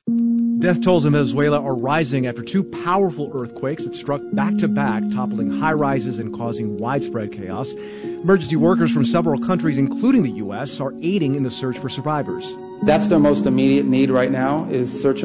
Death tolls in Venezuela are rising after two powerful earthquakes that struck back-to-back, toppling high-rises and causing widespread chaos. Emergency workers from several countries, including the U.S., are aiding in the search for survivors. That's their most immediate need right now, is search